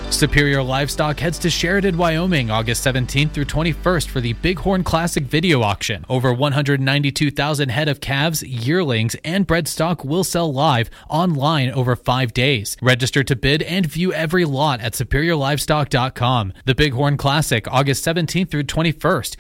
Superior Livestock heads to Sheridan, Wyoming, August 17th through 21st for the Bighorn Classic video auction. Over 192,000 head of calves, yearlings, and bred stock will sell live online over 5 days. Register to bid and view every lot at superiorlivestock.com. The Bighorn Classic, August 17th through 21st.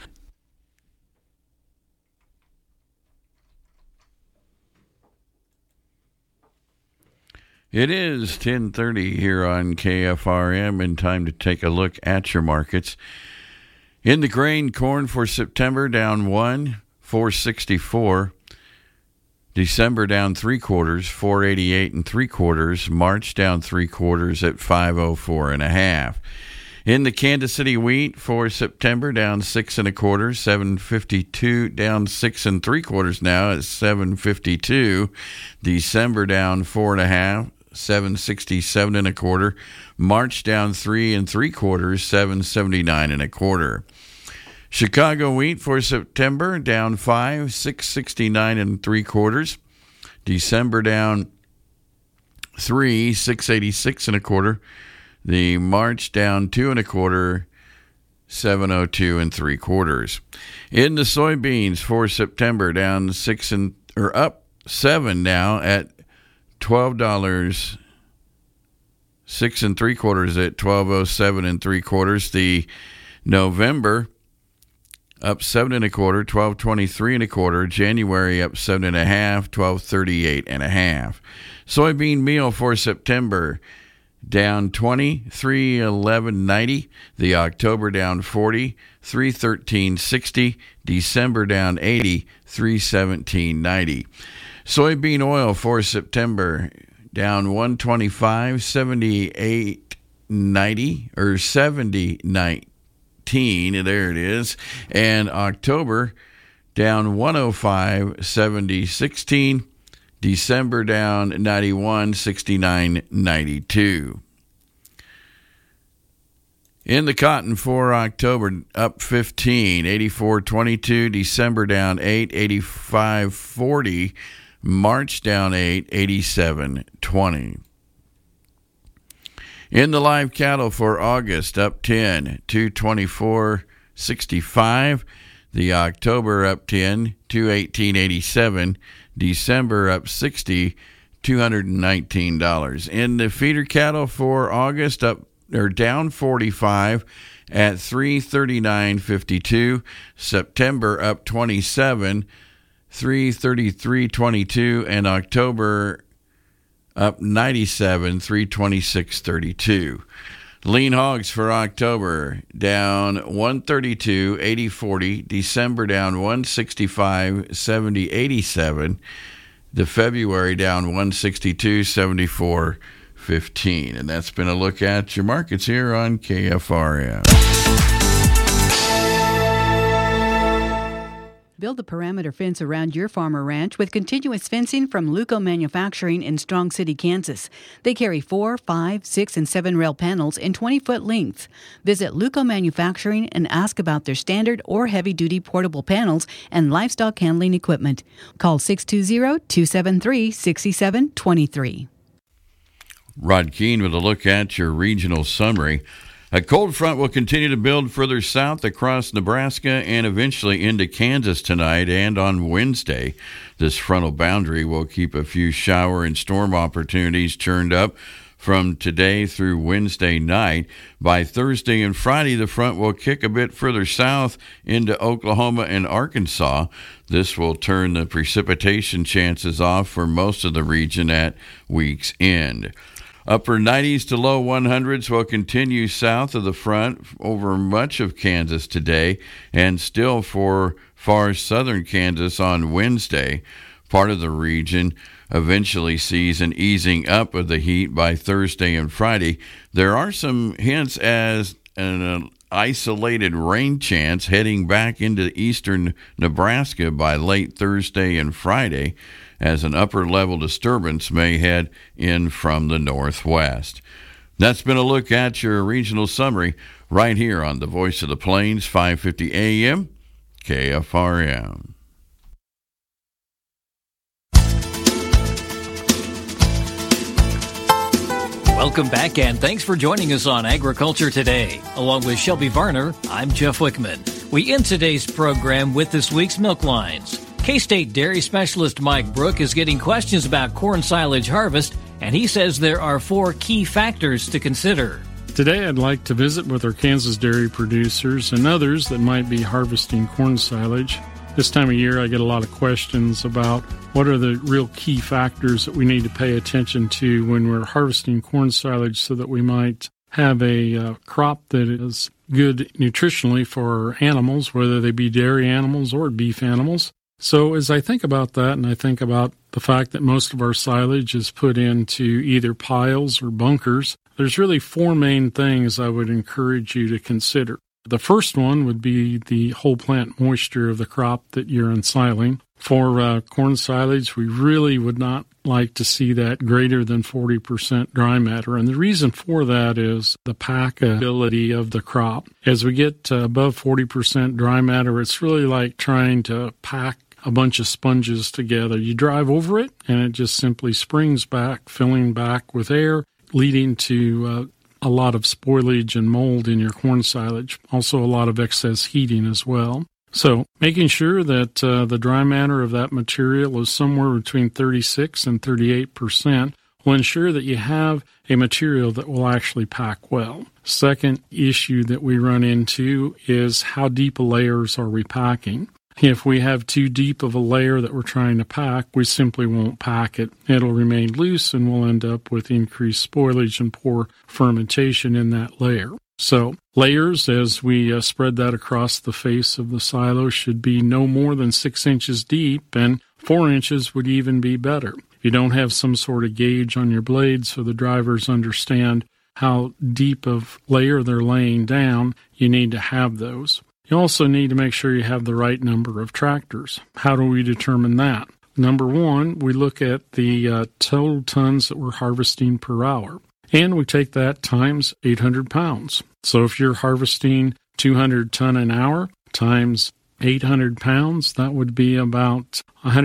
It is 10:30 here on KFRM, and time to take a look at your markets. In the grain, corn for September down 1, 464. December down 3/4, 488 3/4. March down 3/4 at 504 1/2. In the Kansas City wheat for September down 6 1/4, 752, down 6 3/4 now at 752. December down 4 1/2. 767 1/4. March down 3 3/4, 779 1/4. Chicago wheat for September down 5, 669 3/4. December down 3, 686 1/4. The March down 2 1/4, 702 3/4. In the soybeans for September down 6 up 7 now at $12, 6 3/4 at $12.07 3/4. The November up 7 1/4, $12.23 1/4. January up 7 1/2, $12.38 1/2. Soybean meal for September down 20, 311.90. The October down 40, 313.60. December down 80, 317.90. Soybean oil for September down 125, 78.90 or 70.19. There it is. And October down 105, 70.16. December down 91, 69.92. In the cotton for October, up 15, 84.22. December down 8, 85.40. March down 8, 87.20. In the live cattle for August, up 10, 224.65. The October up 10, 218.87. December up 60, $219. In the feeder cattle for August, up or down 45 at 339.52. September up 27, 333.22, and October up 97, 326.32. Lean hogs for October down 132, 80.40. December down 165, 70.87. The February down 162, 74.15. And that's been a look at your markets here on KFRM. Build a perimeter fence around your farm or ranch with continuous fencing from Luco Manufacturing in Strong City, Kansas. They carry 4, 5, 6, and 7 rail panels in 20-foot lengths. Visit Luco Manufacturing and ask about their standard or heavy-duty portable panels and livestock handling equipment. Call 620-273-6723. Rod Keene with a look at your regional summary. A cold front will continue to build further south across Nebraska and eventually into Kansas tonight and on Wednesday. This frontal boundary will keep a few shower and storm opportunities churned up from today through Wednesday night. By Thursday and Friday, the front will kick a bit further south into Oklahoma and Arkansas. This will turn the precipitation chances off for most of the region at week's end. Upper 90s to low 100s will continue south of the front over much of Kansas today and still for far southern Kansas on Wednesday. Part of the region eventually sees an easing up of the heat by Thursday and Friday. There are some hints as an isolated rain chance heading back into eastern Nebraska by late Thursday and Friday, as an upper-level disturbance may head in from the northwest. That's been a look at your regional summary right here on the Voice of the Plains, 550 AM, KFRM. Welcome back, and thanks for joining us on Agriculture Today. Along with Shelby Varner, I'm Jeff Wickman. We end today's program with this week's Milk Lines. K-State dairy specialist Mike Brook is getting questions about corn silage harvest, and he says there are 4 key factors to consider. Today I'd like to visit with our Kansas dairy producers and others that might be harvesting corn silage. This time of year I get a lot of questions about what are the real key factors that we need to pay attention to when we're harvesting corn silage so that we might have a crop that is good nutritionally for our animals, whether they be dairy animals or beef animals. So as I think about that, and I think about the fact that most of our silage is put into either piles or bunkers, there's really 4 main things I would encourage you to consider. The first one would be the whole plant moisture of the crop that you're ensiling. For corn silage, we really would not like to see that greater than 40% dry matter. And the reason for that is the packability of the crop. As we get above 40% dry matter, it's really like trying to pack a bunch of sponges together. You drive over it, and it just simply springs back, filling back with air, leading to a lot of spoilage and mold in your corn silage. Also a lot of excess heating as well. So making sure that the dry matter of that material is somewhere between 36 and 38% will ensure that you have a material that will actually pack well. Second issue that we run into is how deep a layers are we packing. If we have too deep of a layer that we're trying to pack, we simply won't pack it. It'll remain loose and we'll end up with increased spoilage and poor fermentation in that layer. So layers, as we spread that across the face of the silo, should be no more than 6 inches deep, and 4 inches would even be better. If you don't have some sort of gauge on your blade so the drivers understand how deep of layer they're laying down, you need to have those. You also need to make sure you have the right number of tractors. How do we determine that? Number 1, we look at the total tons that we're harvesting per hour, and we take that times 800 pounds. So if you're harvesting 200 ton an hour times 800 pounds, that would be about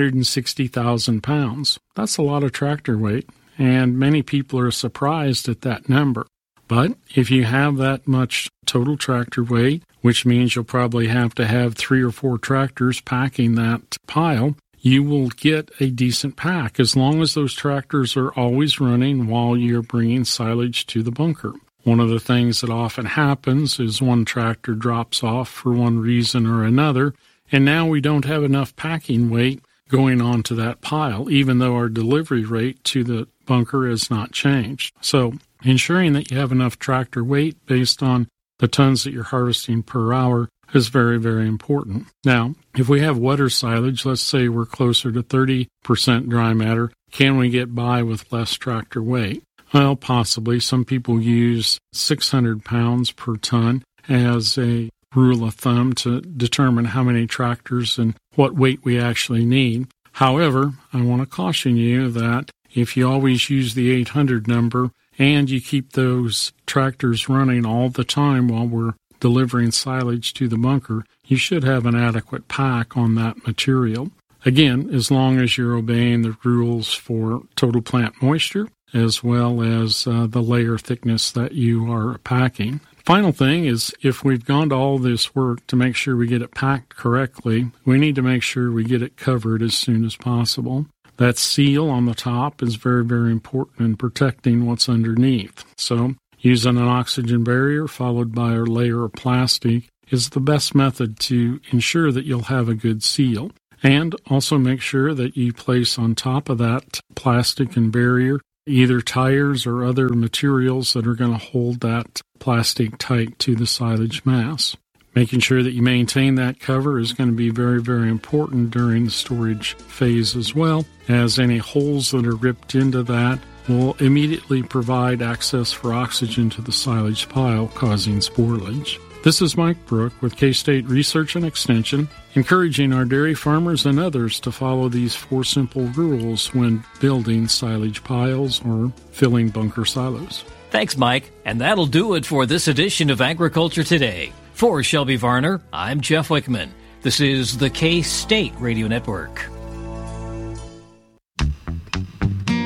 160,000 pounds. That's a lot of tractor weight, and many people are surprised at that number. But if you have that much total tractor weight, which means you'll probably have to have 3 or 4 tractors packing that pile, you will get a decent pack as long as those tractors are always running while you're bringing silage to the bunker. One of the things that often happens is one tractor drops off for one reason or another, and now we don't have enough packing weight going onto that pile, even though our delivery rate to the bunker has not changed. So ensuring that you have enough tractor weight based on the tons that you're harvesting per hour is very, very important. Now, if we have wetter silage, let's say we're closer to 30% dry matter, can we get by with less tractor weight? Well, possibly. Some people use 600 pounds per ton as a rule of thumb to determine how many tractors and what weight we actually need. However, I want to caution you that if you always use the 800 number and you keep those tractors running all the time while we're delivering silage to the bunker, you should have an adequate pack on that material. Again, as long as you're obeying the rules for total plant moisture, as well as the layer thickness that you are packing. Final thing is, if we've gone to all this work to make sure we get it packed correctly, we need to make sure we get it covered as soon as possible. That seal on the top is very, very important in protecting what's underneath. So using an oxygen barrier followed by a layer of plastic is the best method to ensure that you'll have a good seal. And also make sure that you place on top of that plastic and barrier either tires or other materials that are going to hold that plastic tight to the silage mass. Making sure that you maintain that cover is going to be very, very important during the storage phase as well, as any holes that are ripped into that will immediately provide access for oxygen to the silage pile, causing spoilage. This is Mike Brook with K-State Research and Extension, encouraging our dairy farmers and others to follow these 4 simple rules when building silage piles or filling bunker silos. Thanks, Mike. And that'll do it for this edition of Agriculture Today. For Shelby Varner, I'm Jeff Wickman. This is the K-State Radio Network.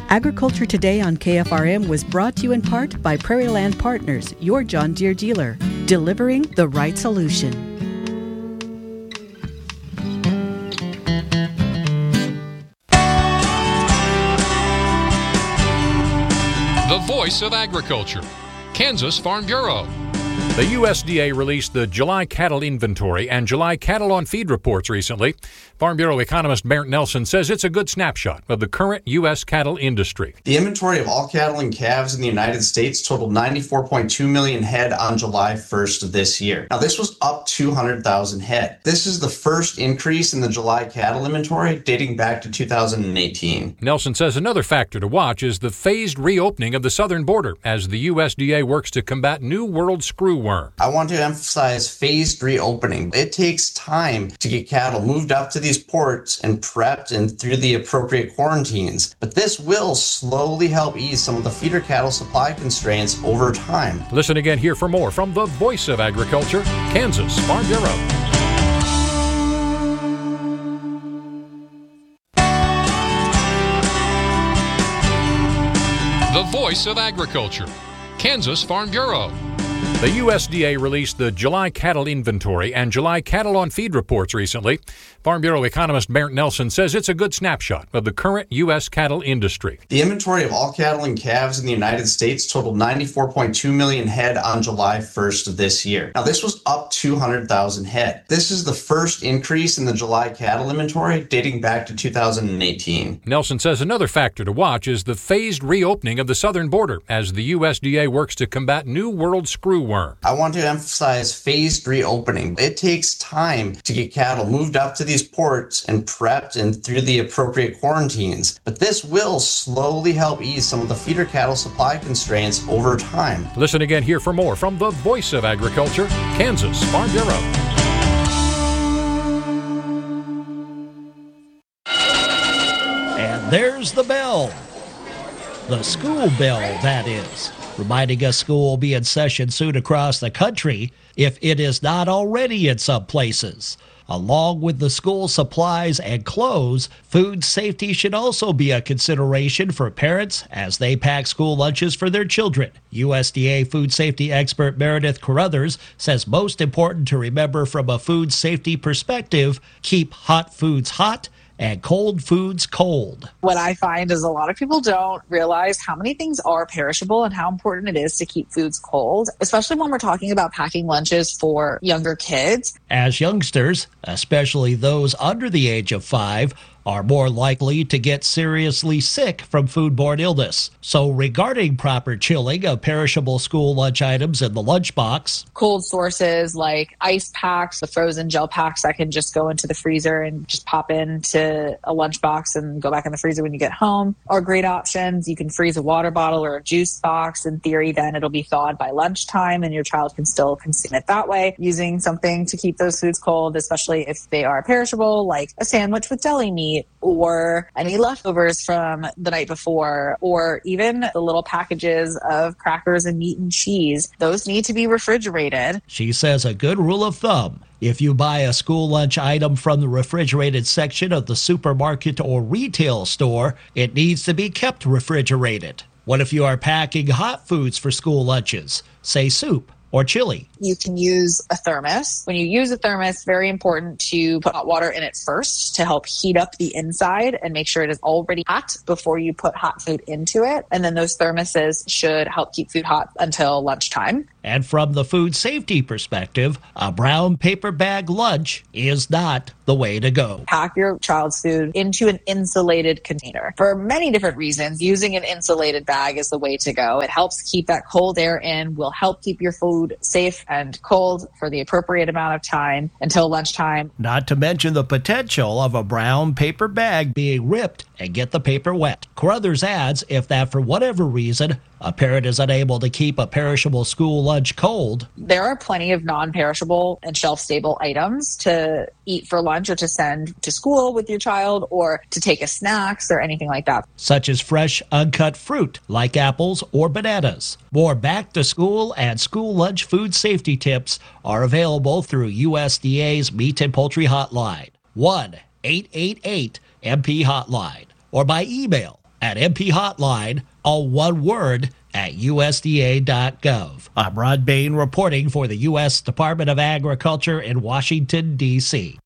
Agriculture Today on KFRM was brought to you in part by Prairie Land Partners, your John Deere dealer, delivering the right solution. The voice of agriculture, Kansas Farm Bureau. The USDA released the July cattle inventory and July cattle on feed reports recently. Farm Bureau economist Barrett Nelson says it's a good snapshot of the current U.S. cattle industry. The inventory of all cattle and calves in the United States totaled 94.2 million head on July 1st of this year. Now, this was up 200,000 head. This is the first increase in the July cattle inventory dating back to 2018. Nelson says another factor to watch is the phased reopening of the southern border as the USDA works to combat New World screwworm. I want to emphasize phased reopening. It takes time to get cattle moved up to these ports and prepped and through the appropriate quarantines. But this will slowly help ease some of the feeder cattle supply constraints over time. Listen again here for more from the voice of agriculture, Kansas Farm Bureau. The voice of agriculture, Kansas Farm Bureau. The USDA released the July cattle inventory and July cattle on feed reports recently. Farm Bureau economist Barrett Nelson says it's a good snapshot of the current U.S. cattle industry. The inventory of all cattle and calves in the United States totaled 94.2 million head on July 1st of this year. Now, this was up 200,000 head. This is the first increase in the July cattle inventory dating back to 2018. Nelson says another factor to watch is the phased reopening of the southern border as the USDA works to combat New World screwworm. I want to emphasize phased reopening. It takes time to get cattle moved up to these ports and prepped and through the appropriate quarantines. But this will slowly help ease some of the feeder cattle supply constraints over time. Listen again here for more from the voice of agriculture, Kansas Farm Bureau. And there's the bell. The school bell, that is, reminding us school will be in session soon across the country, if it is not already in some places. Along with the school supplies and clothes, food safety should also be a consideration for parents as they pack school lunches for their children. USDA food safety expert Meredith Carruthers says most important to remember from a food safety perspective, keep hot foods hot and cold foods cold. What I find is a lot of people don't realize how many things are perishable and how important it is to keep foods cold, especially when we're talking about packing lunches for younger kids. As youngsters, especially those under the age of 5, are more likely to get seriously sick from foodborne illness. So regarding proper chilling of perishable school lunch items in the lunchbox, cold sources like ice packs, the frozen gel packs that can just go into the freezer and just pop into a lunchbox and go back in the freezer when you get home are great options. You can freeze a water bottle or a juice box. In theory, then it'll be thawed by lunchtime and your child can still consume it that way, using something to keep those foods cold, especially if they are perishable, like a sandwich with deli meat or any leftovers from the night before, or even the little packages of crackers and meat and cheese. Those need to be refrigerated. She says a good rule of thumb: if you buy a school lunch item from the refrigerated section of the supermarket or retail store, it needs to be kept refrigerated. What if you are packing hot foods for school lunches, say soup or chili? You can use a thermos. When you use a thermos, very important to put hot water in it first to help heat up the inside and make sure it is already hot before you put hot food into it. And then those thermoses should help keep food hot until lunchtime. And from the food safety perspective, a brown paper bag lunch is not the way to go. Pack your child's food into an insulated container. For many different reasons, using an insulated bag is the way to go. It helps keep that cold air in, will help keep your food safe and cold for the appropriate amount of time until lunchtime. Not to mention the potential of a brown paper bag being ripped and get the paper wet. Carruthers adds, if that for whatever reason, a parent is unable to keep a perishable school lunch cold, there are plenty of non-perishable and shelf-stable items to eat for lunch or to send to school with your child or to take as snacks or anything like that. Such as fresh, uncut fruit like apples or bananas. More back-to-school and school lunch food safety tips are available through USDA's Meat and Poultry Hotline, 1-888-MP-HOTLINE, or by email and MP Hotline, all one word, at USDA.gov. I'm Rod Bain reporting for the U.S. Department of Agriculture in Washington, D.C.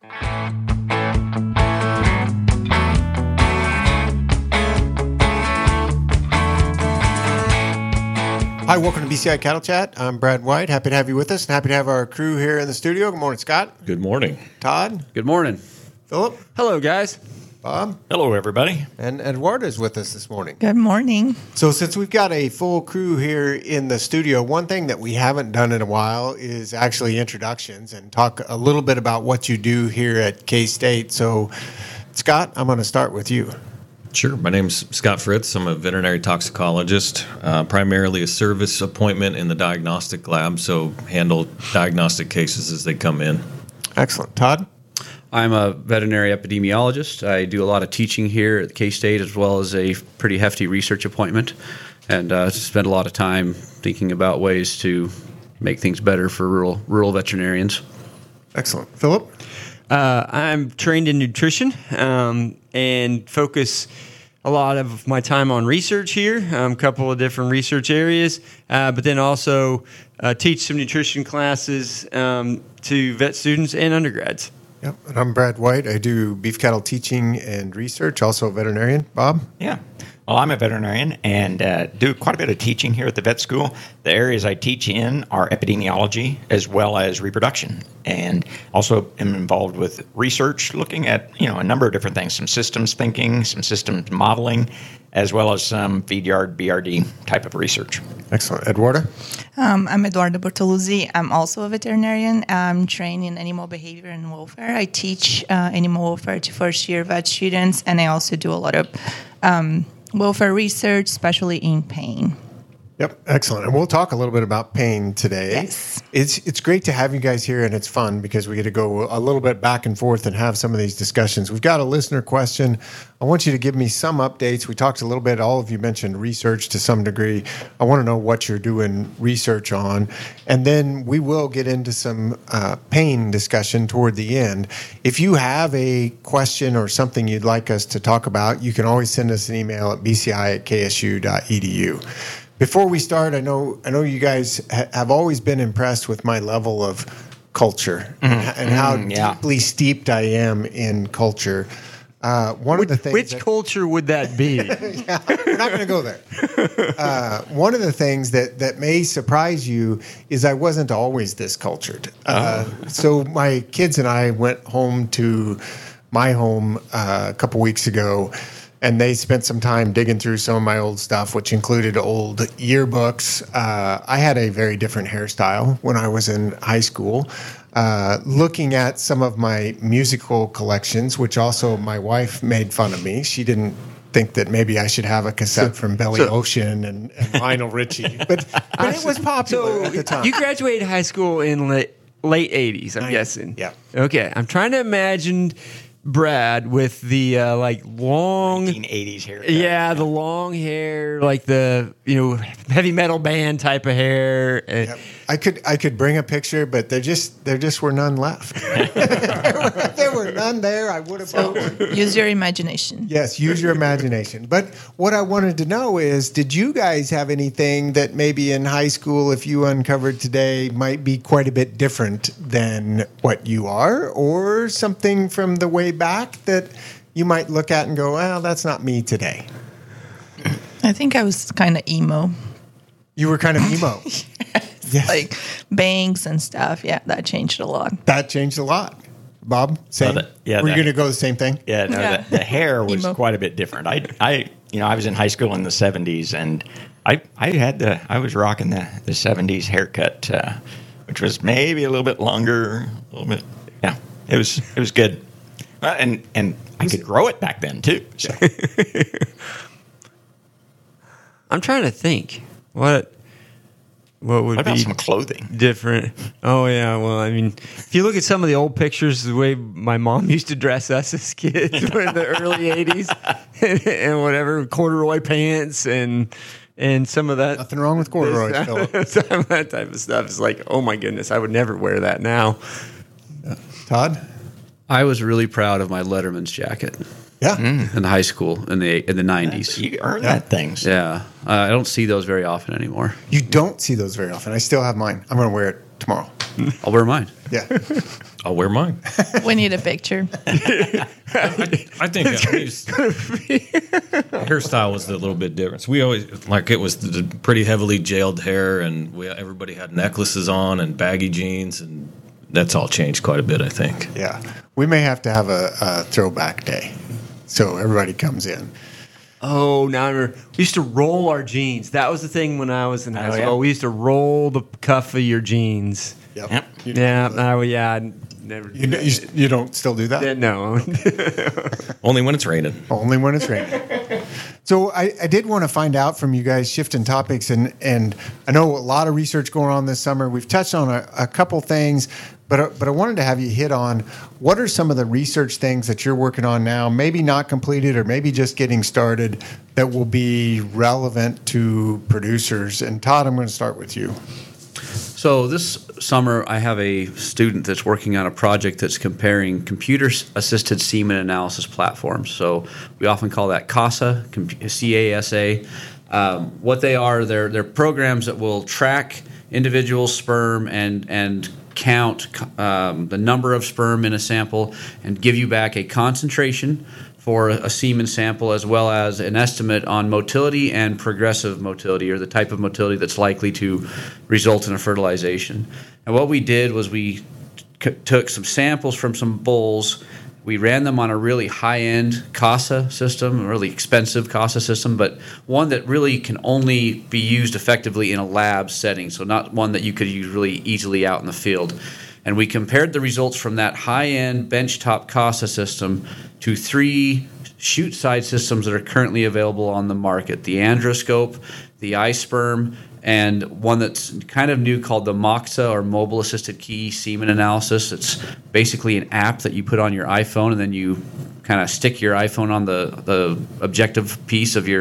Hi, welcome to BCI Cattle Chat. I'm Brad White. Happy to have you with us and happy to have our crew here in the studio. Good morning, Scott. Good morning. Todd. Good morning. Philip. Hello, guys. Bob. Hello, everybody. And Eduardo is with us this morning. Good morning. So since we've got a full crew here in the studio, one thing that we haven't done in a while is actually introductions and talk a little bit about what you do here at K-State. So, Scott, I'm going to start with you. Sure. My name's Scott Fritz. I'm a veterinary toxicologist, primarily a service appointment in the diagnostic lab, so handle diagnostic cases as they come in. Excellent. Todd? I'm a veterinary epidemiologist. I do a lot of teaching here at K-State as well as a pretty hefty research appointment, and spend a lot of time thinking about ways to make things better for rural veterinarians. Excellent. Philip? I'm trained in nutrition and focus a lot of my time on research here, a couple of different research areas, but then also teach some nutrition classes to vet students and undergrads. Yep. And I'm Brad White. I do beef cattle teaching and research, also a veterinarian. Bob? Yeah. Well, I'm a veterinarian and do quite a bit of teaching here at the vet school. The areas I teach in are epidemiology as well as reproduction, and also am involved with research looking at a number of different things, some systems thinking, some systems modeling, as well as some feed yard BRD type of research. Excellent. Eduardo? I'm Eduardo Bertoluzzi. I'm also a veterinarian. I'm trained in animal behavior and welfare. I teach animal welfare to first-year vet students, and I also do a lot of welfare research, especially in pain. Yep, excellent. And we'll talk a little bit about pain today. Yes. It's great to have you guys here, and it's fun because we get to go a little bit back and forth and have some of these discussions. We've got a listener question. I want you to give me some updates. We talked a little bit, all of you mentioned research to some degree. I want to know what you're doing research on. And then we will get into some pain discussion toward the end. If you have a question or something you'd like us to talk about, you can always send us an email at bci@ksu.edu. Before we start, I know you guys have always been impressed with my level of culture and how deeply steeped I am in culture. One of the things. Which culture would that be? Yeah, we're not going to go there. One of the things that may surprise you is I wasn't always this cultured. So my kids and I went home to my home a couple weeks ago. And they spent some time digging through some of my old stuff, which included old yearbooks. I had a very different hairstyle when I was in high school. Looking at some of my musical collections, which also my wife made fun of me. She didn't think that maybe I should have a cassette from Billy Ocean and Lionel Richie. But it was popular at the time. You graduated high school in late 80s, I'm guessing. Yeah. Okay. I'm trying to imagine Brad with the long 1980s hair. Yeah, the long hair, like the heavy metal band type of hair. Yep. I could bring a picture, but there just were none left. there were none there. I would have brought one. Use your imagination. Yes, use your imagination. But what I wanted to know is, did you guys have anything that maybe in high school, if you uncovered today, might be quite a bit different than what you are, or something from the way back that you might look at and go, well, that's not me today? I think I was kind of emo. You were kind of emo. Yes. Like bangs and stuff. Yeah, that changed a lot. That changed a lot. Bob, same? Were you going to go the same thing? Yeah, no, the hair was quite a bit different. I was in high school in the 70s, and I was rocking the 70s haircut, which was maybe a little bit longer, a little bit. Yeah, it was good. And I could grow it back then too. So. I'm trying to think what would about be some clothing different. Oh yeah, well I mean, if you look at some of the old pictures, the way my mom used to dress us as kids in the early '80s, and whatever corduroy pants and some of that. Nothing wrong with corduroys, Philip. Some of that type of stuff is like, oh my goodness, I would never wear that now. Todd? I was really proud of my Letterman's jacket. Yeah. In the high school in the 90s. You earn that things. Yeah. I don't see those very often anymore. You don't see those very often. I still have mine. I'm going to wear it tomorrow. I'll wear mine. Yeah. I'll wear mine. We need a picture. I think hairstyle was a little bit different. So we always, it was the pretty heavily gelled hair, and everybody had necklaces on and baggy jeans, and that's all changed quite a bit, I think. Yeah. We may have to have a throwback day so everybody comes in. Oh, now I remember. We used to roll our jeans. That was the thing when I was in high school. yeah. We used to roll the cuff of your jeans. Yep. Yeah. Never. You don't still do that? No. Only when it's raining. Only when it's raining. So I did want to find out from you guys, shifting topics, and I know a lot of research going on this summer. We've touched on a couple things, but I wanted to have you hit on what are some of the research things that you're working on now, maybe not completed or maybe just getting started, that will be relevant to producers. And Todd, I'm going to start with you. So this summer, I have a student that's working on a project that's comparing computer-assisted semen analysis platforms. So we often call that CASA, C-A-S-A. What they are, they're programs that will track individual sperm and count the number of sperm in a sample and give you back a concentration for a semen sample, as well as an estimate on motility and progressive motility, or the type of motility that's likely to result in a fertilization. And what we did was we took some samples from some bulls. We ran them on a really high-end CASA system, a really expensive CASA system, but one that really can only be used effectively in a lab setting, so not one that you could use really easily out in the field. And we compared the results from that high-end benchtop CASA system to 3 chute-side systems that are currently available on the market: the Androscope, the iSperm, and one that's kind of new called the MOXA, or Mobile Assisted Key Semen Analysis. It's basically an app that you put on your iPhone, and then you kind of stick your iPhone on the objective piece of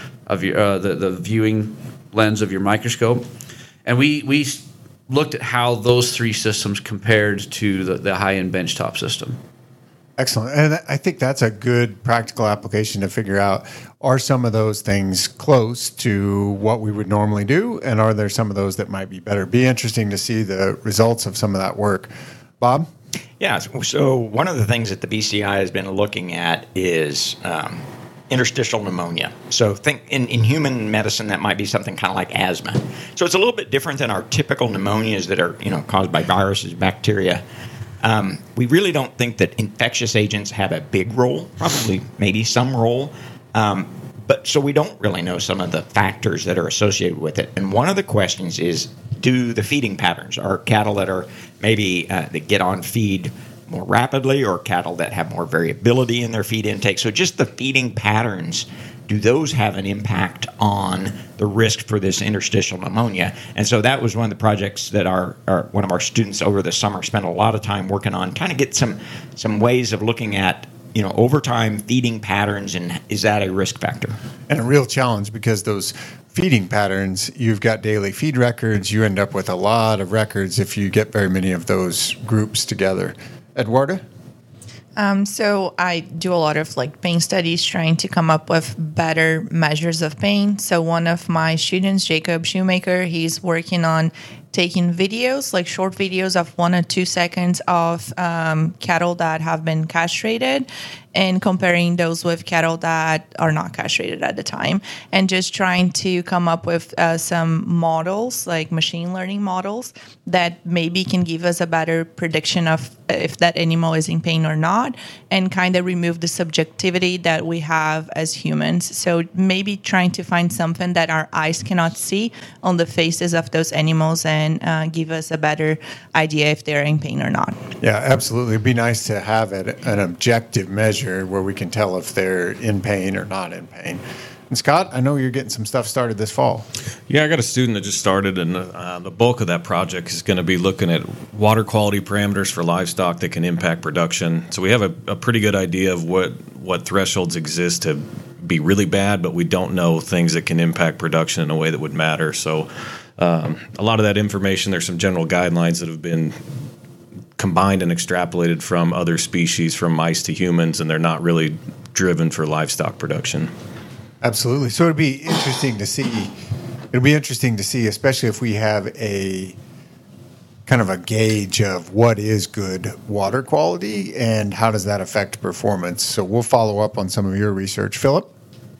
the viewing lens of your microscope. And we looked at how those 3 systems compared to the high-end benchtop system. Excellent. And I think that's a good practical application to figure out, are some of those things close to what we would normally do? And are there some of those that might be better? Be interesting to see the results of some of that work. Bob? Yeah. So one of the things that the BCI has been looking at is interstitial pneumonia. So think in human medicine, that might be something kind of like asthma. So it's a little bit different than our typical pneumonias that are caused by viruses, bacteria. We really don't think that infectious agents have a big role, probably maybe some role, but so we don't really know some of the factors that are associated with it. And one of the questions is, do the feeding patterns, are cattle that are maybe that get on feed more rapidly, or cattle that have more variability in their feed intake? So just the feeding patterns, do those have an impact on the risk for this interstitial pneumonia? And so that was one of the projects that one of our students over the summer spent a lot of time working on, trying to get some ways of looking at, over time, feeding patterns, and is that a risk factor? And a real challenge, because those feeding patterns, you've got daily feed records. You end up with a lot of records if you get very many of those groups together. Eduarda? So I do a lot of pain studies, trying to come up with better measures of pain. So one of my students, Jacob Shoemaker, he's working on taking videos, short videos of 1 or 2 seconds of cattle that have been castrated, and comparing those with cattle that are not castrated at the time, and just trying to come up with some models, like machine learning models, that maybe can give us a better prediction of if that animal is in pain or not, and kind of remove the subjectivity that we have as humans. So maybe trying to find something that our eyes cannot see on the faces of those animals, and give us a better idea if they're in pain or not. Yeah, absolutely. It'd be nice to have an objective measure where we can tell if they're in pain or not in pain. And Scott, I know you're getting some stuff started this fall. Yeah, I got a student that just started, and the bulk of that project is going to be looking at water quality parameters for livestock that can impact production. So we have a pretty good idea of what thresholds exist to be really bad, but we don't know things that can impact production in a way that would matter. So a lot of that information, there's some general guidelines that have been combined and extrapolated from other species, from mice to humans, and they're not really driven for livestock production. Absolutely. So it'll be interesting to see. It'll be interesting to see, especially if we have a kind of a gauge of what is good water quality and how does that affect performance. So we'll follow up on some of your research. Philip?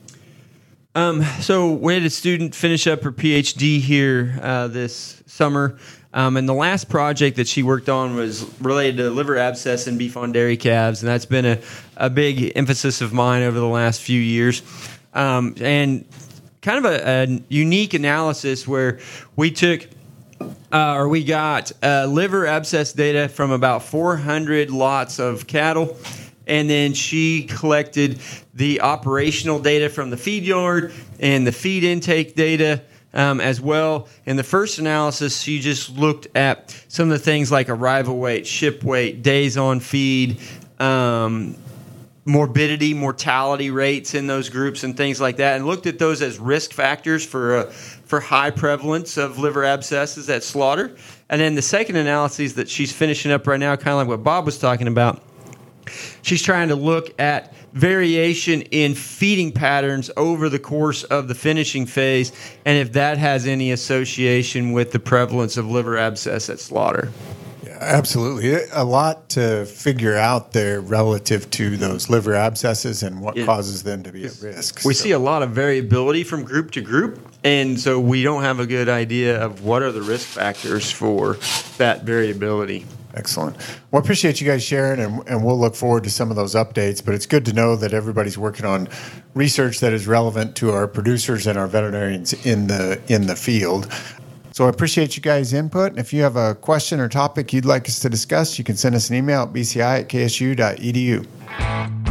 So we had a student finish up her PhD here this summer. And the last project that she worked on was related to liver abscess in beef on dairy calves. And that's been a big emphasis of mine over the last few years. And kind of a unique analysis where we took we got liver abscess data from about 400 lots of cattle, and then she collected the operational data from the feed yard and the feed intake data as well. In the first analysis, she just looked at some of the things like arrival weight, ship weight, days on feed, morbidity, mortality rates in those groups and things like that, and looked at those as risk factors for high prevalence of liver abscesses at slaughter. And then the second analysis that she's finishing up right now, kind of like what Bob was talking about, she's trying to look at variation in feeding patterns over the course of the finishing phase and if that has any association with the prevalence of liver abscess at slaughter. Absolutely. A lot to figure out there relative to those liver abscesses and what causes them to be at risk. We see a lot of variability from group to group, and so we don't have a good idea of what are the risk factors for that variability. Excellent. Well, I appreciate you guys sharing, and we'll look forward to some of those updates. But it's good to know that everybody's working on research that is relevant to our producers and our veterinarians in the field. So I appreciate you guys' input. And if you have a question or topic you'd like us to discuss, you can send us an email at bci@ksu.edu.